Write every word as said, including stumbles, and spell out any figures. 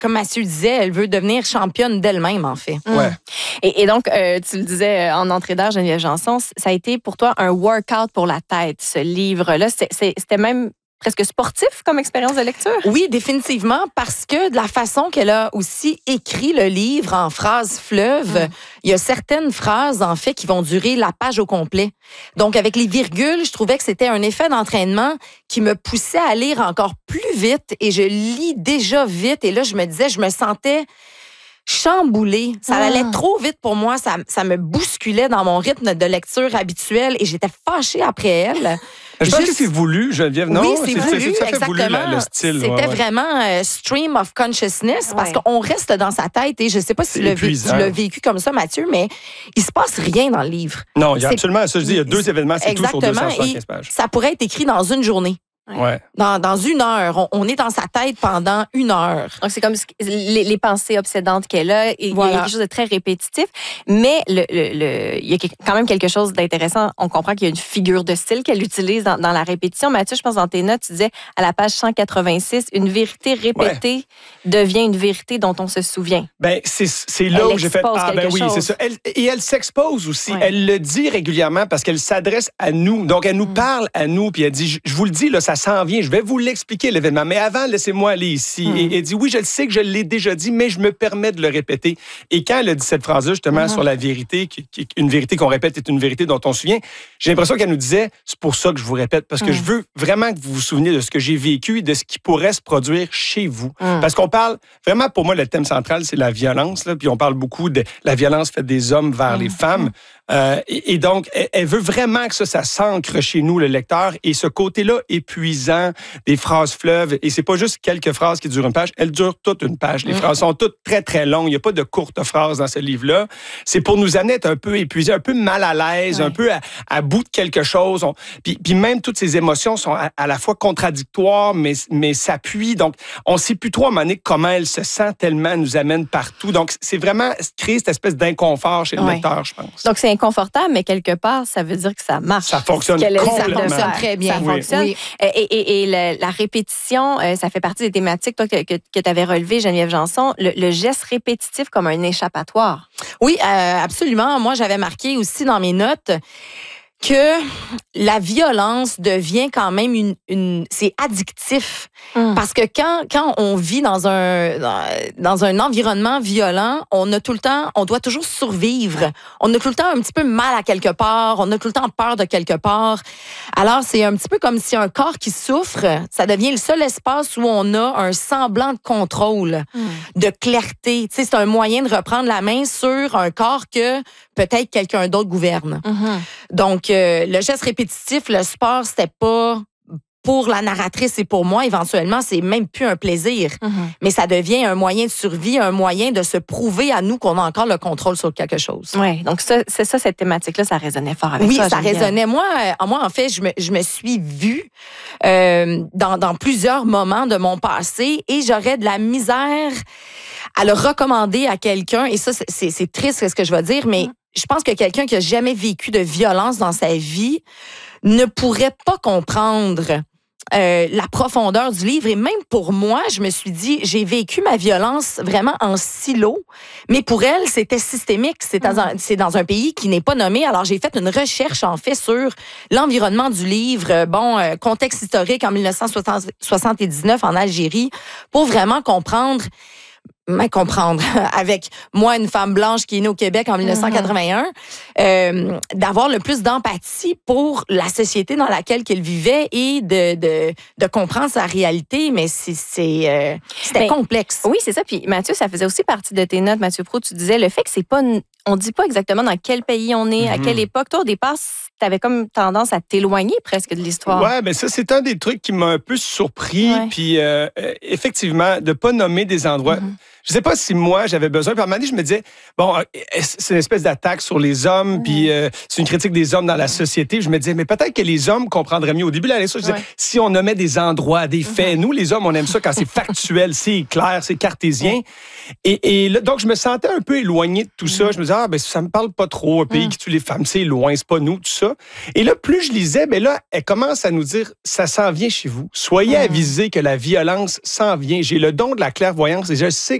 comme Mathieu disait, elle veut devenir championne d'elle-même, en fait. Ouais. Mmh. Et, et donc, euh, tu le disais en entrée d'heure, Geneviève Janson, ça a été pour toi un workout pour la tête, ce livre-là. C'était, c'était même presque sportif comme expérience de lecture? Oui, définitivement, parce que de la façon qu'elle a aussi écrit le livre en phrases fleuves, mm. il y a certaines phrases, en fait, qui vont durer la page au complet. Donc, avec les virgules, je trouvais que c'était un effet d'entraînement qui me poussait à lire encore plus vite et je lis déjà vite. Et là, je me disais, je me sentais chamboulée. Ça ah. allait trop vite pour moi. Ça, ça me bousculait dans mon rythme de lecture habituel et j'étais fâchée après elle. Je pense Juste... que c'est voulu, Geneviève. Non, oui, c'est, c'est voulu, c'est tout à fait exactement. voulu, le, le style. C'était ouais, ouais. vraiment euh, stream of consciousness ouais. parce qu'on reste dans sa tête et je ne sais pas si tu l'as, vécu, tu l'as vécu comme ça, Mathieu, mais il se passe rien dans le livre. Non, il y a c'est... absolument, ça je dis, il y a deux événements, c'est exactement, tout sur deux cent soixante-quinze pages. Ça pourrait être écrit dans une journée. Ouais. Dans, dans une heure. On, on est dans sa tête pendant une heure. Donc, c'est comme les, les pensées obsédantes qu'elle a. Et voilà. Il y a quelque chose de très répétitif. Mais le, le, le, il y a quand même quelque chose d'intéressant. On comprend qu'il y a une figure de style qu'elle utilise dans, dans la répétition. Mathieu, je pense dans tes notes, tu disais à la page cent quatre-vingt-six, une vérité répétée ouais. devient une vérité dont on se souvient. Ben, c'est, c'est là elle où j'ai fait... Ah, ben oui, chose. C'est ça. Elle, et elle s'expose aussi. Ouais. Elle le dit régulièrement parce qu'elle s'adresse à nous. Donc, elle nous mmh. parle à nous. Puis elle dit, je, je vous le dis, là, ça s'en vient. Je vais vous l'expliquer, l'événement. Mais avant, laissez-moi aller ici. Mm. Et elle dit, oui, je le sais que je l'ai déjà dit, mais je me permets de le répéter. Et quand elle a dit cette phrase-là, justement, mm-hmm. sur la vérité, qui, qui, une vérité qu'on répète est une vérité dont on se souvient, j'ai l'impression qu'elle nous disait, c'est pour ça que je vous répète, parce que mm. je veux vraiment que vous vous souveniez de ce que j'ai vécu et de ce qui pourrait se produire chez vous. Mm. Parce qu'on parle, vraiment, pour moi, le thème central, c'est la violence. Là, puis on parle beaucoup de la violence faite des hommes vers mm. les femmes. Euh, et, et donc, elle, elle veut vraiment que ça, ça s'ancre chez nous, le lecteur. Et ce côté-là épuisant, des phrases fleuves, et c'est pas juste quelques phrases qui durent une page, elles durent toute une page. Les mmh. phrases sont toutes très, très longues. Il n'y a pas de courtes phrases dans ce livre-là. C'est pour nous amener à être un peu épuisés, un peu mal à l'aise, ouais. un peu à, à bout de quelque chose. On, puis, puis même, toutes ces émotions sont à, à la fois contradictoires, mais, mais s'appuient. Donc, on ne sait plus trop à un moment donné comment elle se sent tellement, elle nous amène partout. Donc, c'est vraiment créer cette espèce d'inconfort chez le ouais. lecteur, je pense. Donc, c'est inconfortable, mais quelque part, ça veut dire que ça marche. Ça fonctionne complètement. Ça fonctionne très bien. Ça oui. fonctionne. Oui. Et, et, et la, la répétition, euh, ça fait partie des thématiques toi, que, que, que tu avais relevées, Geneviève Janson, le, le geste répétitif comme un échappatoire. Oui, euh, absolument. Moi, j'avais marqué aussi dans mes notes que la violence devient quand même une... une c'est addictif. Hum. Parce que quand, quand on vit dans un, dans, dans un environnement violent, on a tout le temps, on doit toujours survivre. On a tout le temps un petit peu mal à quelque part. On a tout le temps peur de quelque part. Alors, c'est un petit peu comme si un corps qui souffre, ça devient le seul espace où on a un semblant de contrôle, hum. de clarté. Tu sais, c'est un moyen de reprendre la main sur un corps que peut-être quelqu'un d'autre gouverne. Hum. Donc, euh, le geste répétitif, le sport, c'était pas... Pour la narratrice et pour moi, éventuellement, c'est même plus un plaisir. Mm-hmm. Mais ça devient un moyen de survie, un moyen de se prouver à nous qu'on a encore le contrôle sur quelque chose. Oui, donc ça, c'est ça, cette thématique-là, ça résonnait fort avec oui, toi. Oui, ça résonnait. Moi, euh, moi, en fait, je me, je me suis vue euh, dans, dans plusieurs moments de mon passé et j'aurais de la misère à le recommander à quelqu'un. Et ça, c'est, c'est, c'est triste ce que je vais dire, mais mm. je pense que quelqu'un qui n'a jamais vécu de violence dans sa vie ne pourrait pas comprendre Euh, la profondeur du livre. Et même pour moi, je me suis dit, j'ai vécu ma violence vraiment en silo, mais pour elle, c'était systémique. C'est dans un, c'est dans un pays qui n'est pas nommé. Alors, j'ai fait une recherche, en fait, sur l'environnement du livre. Bon, euh, contexte historique en dix-neuf soixante-dix-neuf en Algérie, pour vraiment comprendre Mais comprendre, avec moi, une femme blanche qui est née au Québec en dix-neuf quatre-vingt-un, mm-hmm. euh, d'avoir le plus d'empathie pour la société dans laquelle qu'elle vivait et de, de, de comprendre sa réalité, mais c'est, c'est, euh, c'était mais, complexe. Oui, c'est ça. Puis Mathieu, ça faisait aussi partie de tes notes, Mathieu Proulx, tu disais le fait que c'est pas... On dit pas exactement dans quel pays on est, mm-hmm. à quelle époque. Toi, au départ, tu avais comme tendance à t'éloigner presque de l'histoire. Oui, bien ça, c'est un des trucs qui m'a un peu surpris. Ouais. Puis, euh, effectivement, de ne pas nommer des endroits... Mm-hmm. Je ne sais pas si moi, j'avais besoin. Puis à un moment donné, je me disais, bon, c'est une espèce d'attaque sur les hommes, mmh. puis euh, c'est une critique des hommes dans la société. Je me disais, mais peut-être que les hommes comprendraient mieux. Au début de la lecture, je disais, ouais. si on nommait des endroits, des faits. Mmh. Nous, les hommes, on aime ça quand c'est factuel, c'est clair, c'est cartésien. Mmh. Et, et là, donc, je me sentais un peu éloigné de tout ça. Je me disais, disais, ah, ben, ça me parle pas trop, un pays mm. qui tue les femmes, c'est loin, c'est pas nous, tout ça. Et là, plus je lisais, ben là, elle commence à nous dire, ça s'en vient chez vous. Soyez mm. avisés que la violence s'en vient. J'ai le don de la clairvoyance et je sais